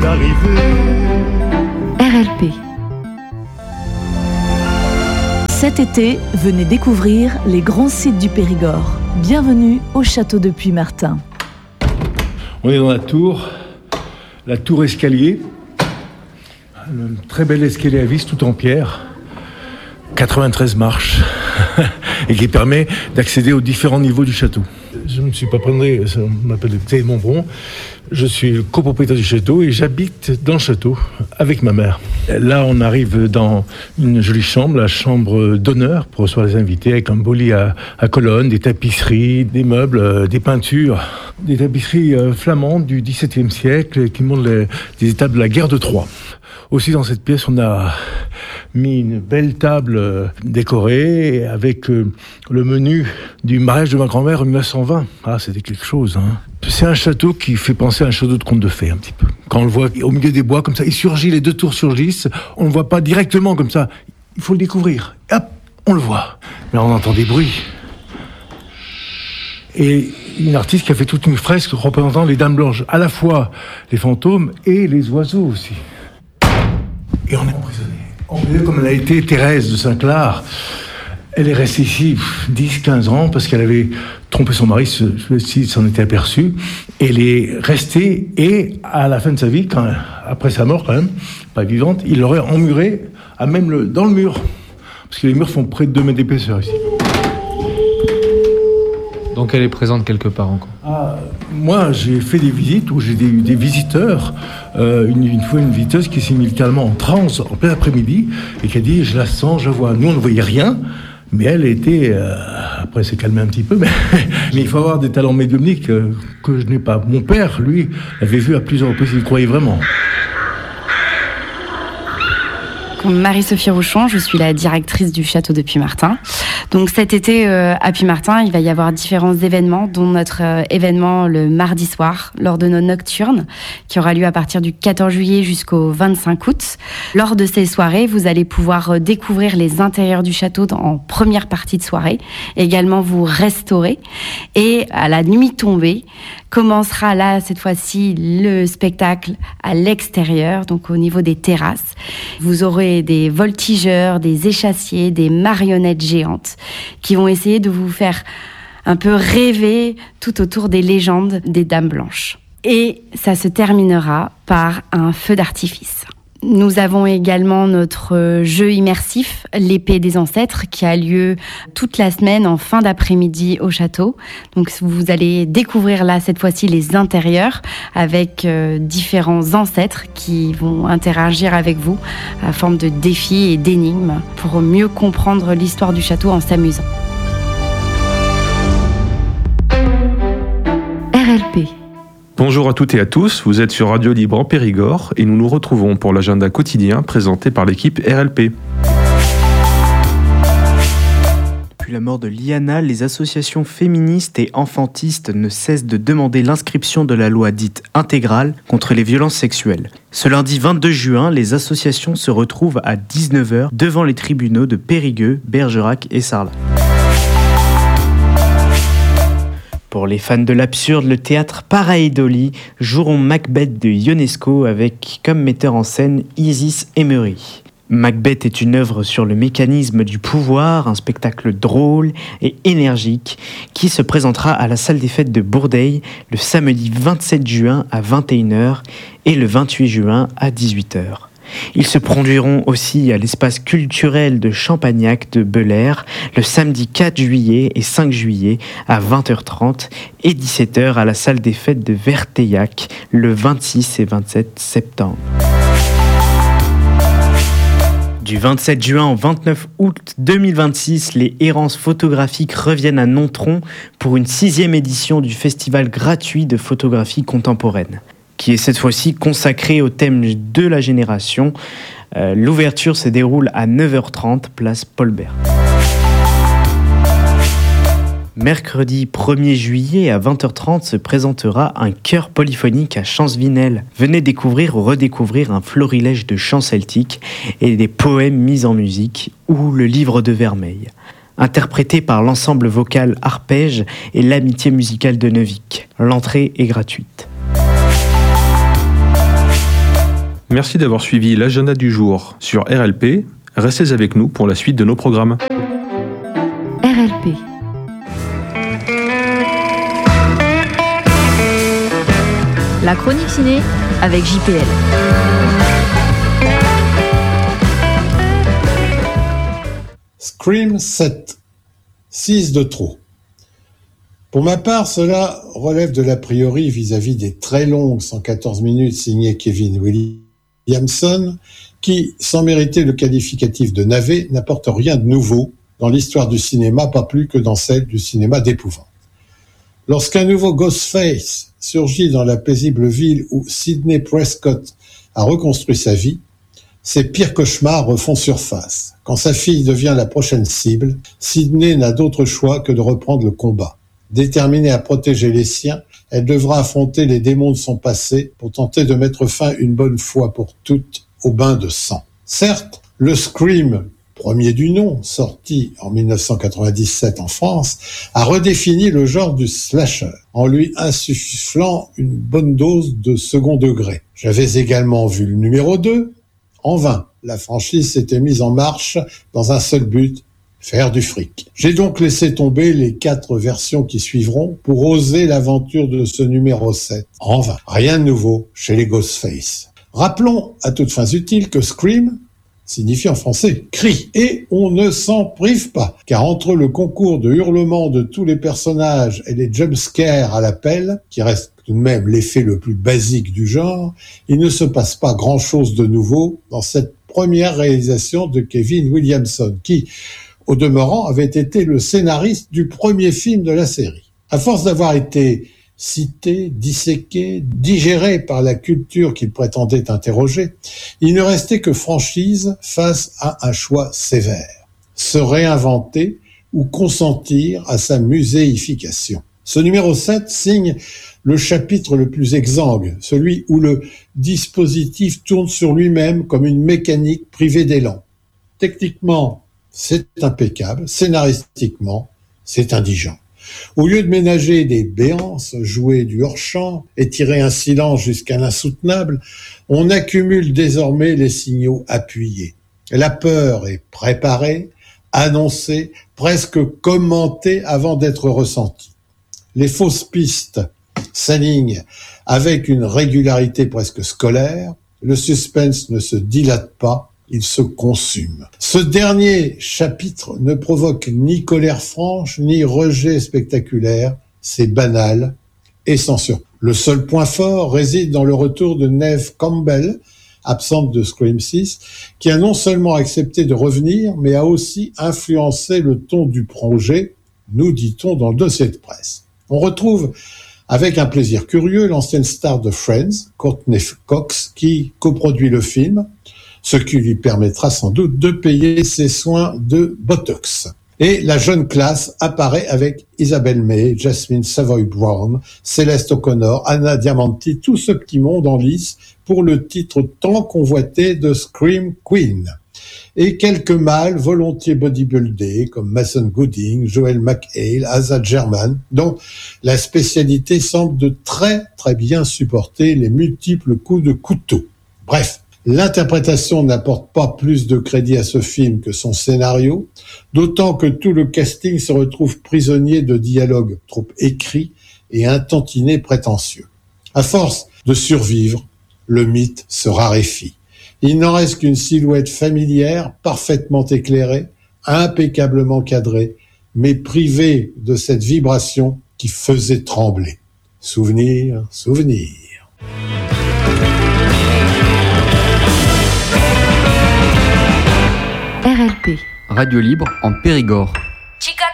arrivés. RLP. Cet été, venez découvrir les grands sites du Périgord. Bienvenue au château de Puymartin. On est dans la tour escalier. Un très bel escalier à vis tout en pierre. 93 marches et qui permet d'accéder aux différents niveaux du château. Je ne me suis pas prendré, on m'appelle Théo Montbron. Je suis le copropriétaire du château et j'habite dans le château avec ma mère. Là, on arrive dans une jolie chambre, la chambre d'honneur pour recevoir les invités, avec un beau lit à colonnes, des tapisseries, des meubles, des peintures, des tapisseries flamandes du XVIIe siècle qui montrent des étapes de la guerre de Troie. Aussi, dans cette pièce, on a mis une belle table décorée avec le menu du mariage de ma grand-mère en 1920. Ah, c'était quelque chose, hein. C'est un château qui fait penser à un château de conte de fées, un petit peu. Quand on le voit au milieu des bois, comme ça, il surgit, les deux tours surgissent. On ne le voit pas directement comme ça. Il faut le découvrir. Hop, on le voit. Mais on entend des bruits. Et une artiste qui a fait toute une fresque représentant les dames blanches, à la fois les fantômes et les oiseaux aussi. Et on est emprisonné. Emprisonné comme elle a été Thérèse de Saint-Clar. Elle est restée ici 10-15 ans parce qu'elle avait trompé son mari, s'il s'en était aperçu. Elle est restée et à la fin de sa vie, après sa mort quand même, pas vivante, il l'aurait emmurée dans le mur. Parce que les murs font près de 2 mètres d'épaisseur ici. Donc elle est présente quelque part encore. Moi, j'ai fait des visites où j'ai eu des visiteurs. Une fois, une visiteuse qui s'est mise littéralement en transe en plein après-midi et qui a dit « je la sens, je vois ». Nous, on ne voyait rien, mais elle était... après, elle s'est calmée un petit peu, mais il faut avoir des talents médiumniques que je n'ai pas. Mon père, lui, l'avait vu à plusieurs reprises, il croyait vraiment. Marie-Sophie Rouchon, je suis la directrice du château de Puymartin. Donc cet été à Puymartin, il va y avoir différents événements, dont notre événement le mardi soir, lors de nos nocturnes, qui aura lieu à partir du 14 juillet jusqu'au 25 août. Lors de ces soirées, vous allez pouvoir découvrir les intérieurs du château en première partie de soirée, également vous restaurer. Et à la nuit tombée, commencera là, cette fois-ci, le spectacle à l'extérieur, donc au niveau des terrasses. Vous aurez des voltigeurs, des échassiers, des marionnettes géantes qui vont essayer de vous faire un peu rêver tout autour des légendes des Dames Blanches. Et ça se terminera par un feu d'artifice. Nous avons également notre jeu immersif, l'épée des ancêtres, qui a lieu toute la semaine en fin d'après-midi au château. Donc vous allez découvrir là, cette fois-ci, les intérieurs avec différents ancêtres qui vont interagir avec vous à forme de défis et d'énigmes pour mieux comprendre l'histoire du château en s'amusant. RLP. Bonjour à toutes et à tous, vous êtes sur Radio Libre en Périgord et nous nous retrouvons pour l'agenda quotidien présenté par l'équipe RLP. Depuis la mort de Liana, les associations féministes et enfantistes ne cessent de demander l'inscription de la loi dite intégrale contre les violences sexuelles. Ce lundi 22 juin, les associations se retrouvent à 19h devant les tribunaux de Périgueux, Bergerac et Sarlat. Pour les fans de l'absurde, le théâtre Paraidoli joueront Macbeth de Ionesco avec comme metteur en scène Isis Emery. Macbeth est une œuvre sur le mécanisme du pouvoir, un spectacle drôle et énergique qui se présentera à la salle des fêtes de Bourdeil le samedi 27 juin à 21h et le 28 juin à 18h. Ils se produiront aussi à l'espace culturel de Champagnac de Belair le samedi 4 juillet et 5 juillet à 20h30 et 17h à la salle des fêtes de Verteillac le 26 et 27 septembre. Du 27 juin au 29 août 2026, les errances photographiques reviennent à Nontron pour une 6e édition du festival gratuit de photographie contemporaine, qui est cette fois-ci consacré au thème de la génération. L'ouverture se déroule à 9h30, place Paul Bert. Mercredi 1er juillet à 20h30 se présentera un chœur polyphonique à Champsvinel. Venez découvrir ou redécouvrir un florilège de chants celtiques et des poèmes mis en musique ou le livre de Vermeil. Interprété par l'ensemble vocal Arpège et l'Amitié musicale de Neuvic. L'entrée est gratuite. Merci d'avoir suivi l'agenda du jour sur RLP. Restez avec nous pour la suite de nos programmes. RLP. La chronique ciné avec JPL. Scream 7. 6 de trop. Pour ma part, cela relève de l'a priori vis-à-vis des très longues 114 minutes signées Kevin Williamson, qui, sans mériter le qualificatif de navet, n'apporte rien de nouveau dans l'histoire du cinéma, pas plus que dans celle du cinéma d'épouvante. Lorsqu'un nouveau Ghostface surgit dans la paisible ville où Sidney Prescott a reconstruit sa vie, ses pires cauchemars refont surface. Quand sa fille devient la prochaine cible, Sidney n'a d'autre choix que de reprendre le combat. Déterminée à protéger les siens, elle devra affronter les démons de son passé pour tenter de mettre fin une bonne fois pour toutes au bain de sang. Certes, le Scream, premier du nom, sorti en 1997 en France, a redéfini le genre du slasher en lui insufflant une bonne dose de second degré. J'avais également vu le numéro 2. En vain, la franchise s'était mise en marche dans un seul but, faire du fric. J'ai donc laissé tomber les 4 versions qui suivront pour oser l'aventure de ce numéro 7. En vain, rien de nouveau chez les Ghostface. Rappelons à toutes fins utiles que Scream signifie en français cri, et on ne s'en prive pas, car entre le concours de hurlements de tous les personnages et les jumpscares à l'appel, qui reste tout de même l'effet le plus basique du genre, il ne se passe pas grand-chose de nouveau dans cette première réalisation de Kevin Williamson, qui, au demeurant, avait été le scénariste du premier film de la série. À force d'avoir été cité, disséqué, digéré par la culture qu'il prétendait interroger, il ne restait que franchise face à un choix sévère. Se réinventer ou consentir à sa muséification. Ce numéro 7 signe le chapitre le plus exsangue, celui où le dispositif tourne sur lui-même comme une mécanique privée d'élan. Techniquement, c'est impeccable. Scénaristiquement, c'est indigent. Au lieu de ménager des béances, jouer du hors-champ et tirer un silence jusqu'à l'insoutenable, on accumule désormais les signaux appuyés. La peur est préparée, annoncée, presque commentée avant d'être ressentie. Les fausses pistes s'alignent avec une régularité presque scolaire. Le suspense ne se dilate pas, il se consume. Ce dernier chapitre ne provoque ni colère franche, ni rejet spectaculaire. C'est banal et sans surprise. Le seul point fort réside dans le retour de Neve Campbell, absente de Scream 6, qui a non seulement accepté de revenir, mais a aussi influencé le ton du projet, nous dit-on dans le dossier de presse. On retrouve avec un plaisir curieux l'ancienne star de Friends, Courtney Cox, qui coproduit le film, ce qui lui permettra sans doute de payer ses soins de Botox. Et la jeune classe apparaît avec Isabelle May, Jasmine Savoy Brown, Céleste O'Connor, Anna Diamanti, tout ce petit monde en lice pour le titre tant convoité de Scream Queen. Et quelques mâles volontiers bodybuildés comme Mason Gooding, Joel McHale, Asa German, dont la spécialité semble de très très bien supporter les multiples coups de couteau. Bref, l'interprétation n'apporte pas plus de crédit à ce film que son scénario, d'autant que tout le casting se retrouve prisonnier de dialogues trop écrits et un tantinet prétentieux. À force de survivre, le mythe se raréfie. Il n'en reste qu'une silhouette familière, parfaitement éclairée, impeccablement cadrée, mais privée de cette vibration qui faisait trembler. Souvenir, souvenir. RLP. Radio libre en Périgord.